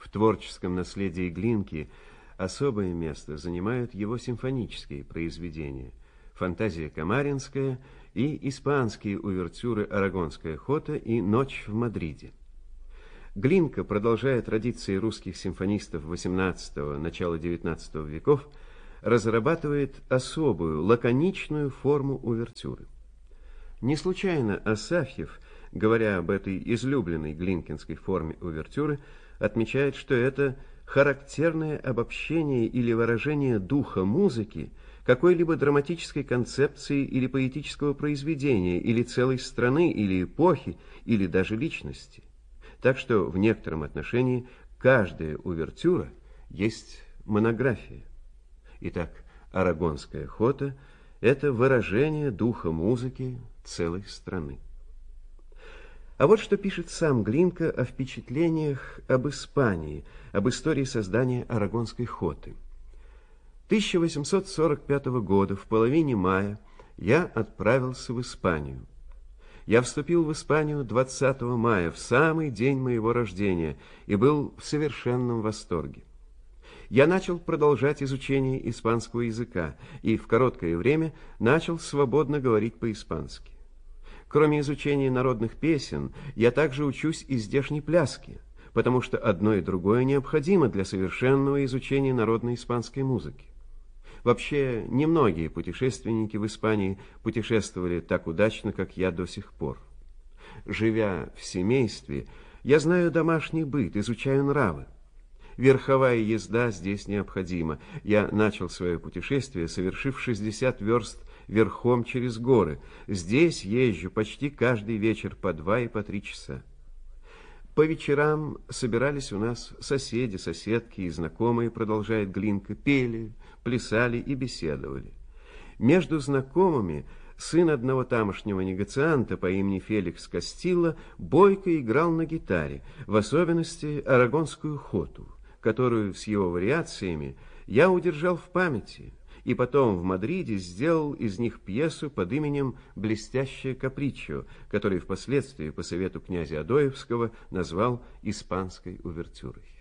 творческом наследии Глинки особое место занимают его симфонические произведения «Фантазия Камаринская» и испанские увертюры «Арагонская хота» и «Ночь в Мадриде». Глинка, продолжая традиции русских симфонистов XVIII – начала XIX веков, разрабатывает особую, лаконичную форму увертюры. Не случайно Асафьев, говоря об этой излюбленной глинкинской форме увертюры, отмечает, что это характерное обобщение или выражение духа музыки какой-либо драматической концепции или поэтического произведения, или целой страны, или эпохи, или даже личности. Так что в некотором отношении каждая увертюра есть монография. Итак, «Арагонская хота» — это выражение духа музыки целой страны. А вот что пишет сам Глинка о впечатлениях об Испании, об истории создания Арагонской хоты. 1845 года, в половине мая, я отправился в Испанию. Я вступил в Испанию 20 мая, в самый день моего рождения, и был в совершенном восторге. Я начал продолжать изучение испанского языка и в короткое время начал свободно говорить по-испански. Кроме изучения народных песен, я также учусь и здешней пляске, потому что одно и другое необходимо для совершенного изучения народной испанской музыки. Вообще, немногие путешественники в Испании путешествовали так удачно, как я до сих пор. Живя в семействе, я знаю домашний быт, изучаю нравы. Верховая езда здесь необходима. Я начал свое путешествие, совершив 60 верст верхом через горы. Здесь езжу почти каждый вечер по 2 и по 3 часа. По вечерам собирались у нас соседи, соседки и знакомые, продолжает Глинка, пели, плясали и беседовали. Между знакомыми сын одного тамошнего негацианта по имени Феликс Кастилло бойко играл на гитаре, в особенности арагонскую хоту, которую с его вариациями я удержал в памяти, и потом в Мадриде сделал из них пьесу под именем «Блестящее каприччо», который впоследствии по совету князя Адоевского назвал испанской увертюрой.